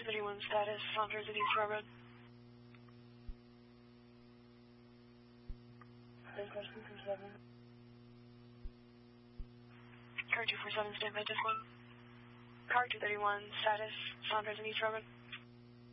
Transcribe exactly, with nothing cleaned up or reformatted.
two thirty-one status, Saunders and East Railroad. Car two forty-seven, stand by, just one. Car two thirty-one, status, Saunders and East Railroad.